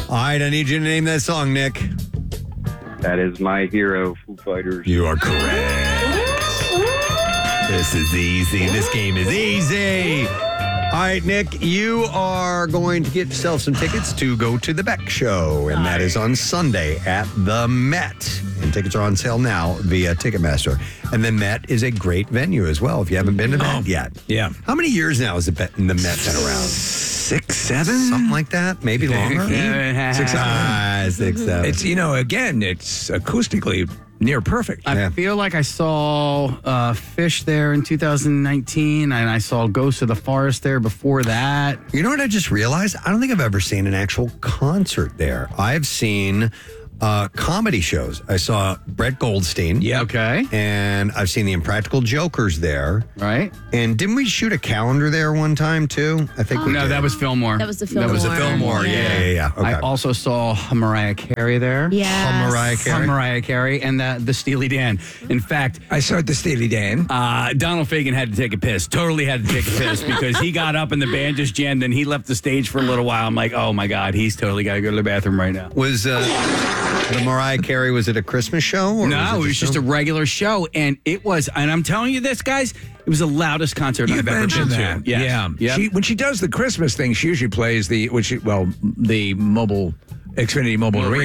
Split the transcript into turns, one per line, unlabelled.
All right, I need you to name that song, Nick.
That is My Hero, Foo Fighters.
You are correct. This is easy. This game is easy. All right, Nick, you are going to get yourself some tickets to go to the Beck Show, and that is on Sunday at the Met. And tickets are on sale now via Ticketmaster. And the Met is a great venue as well if you haven't been to that yet.
Yeah.
How many years now has the Met been around?
6, 7?
Something like that? Maybe longer?
6, 7.
6, 7.
It's, again, it's acoustically near perfect.
I feel like I saw Fish there in 2019, and I saw Ghost of the Forest there before that.
You know what I just realized? I don't think I've ever seen an actual concert there. I've seen comedy shows. I saw Brett Goldstein.
Yeah.
Okay.
And I've seen the Impractical Jokers there.
Right.
And didn't we shoot a calendar there one time, too? I think we
No,
did.
that was Fillmore.
That was the Fillmore.
That was the Fillmore. Yeah. Okay.
I also saw Mariah Carey there.
Yeah.
Mariah Carey.
Mariah Carey and the Steely Dan. In fact,
I saw the Steely Dan.
Donald Fagen had to take a piss. Totally had to take a piss because he got up and the band just jammed and he left the stage for a little while. I'm like, oh my God, he's totally got to go to the bathroom right now.
Was the Mariah Carey, was it a Christmas show? Or
No, it was just a regular show. And it was, and I'm telling you this, guys, it was the loudest concert
You
I've ever
mentioned
been
that.
to. Yes.
Yeah.
Yep.
When she does the Christmas thing, she usually plays the Xfinity Mobile Arena.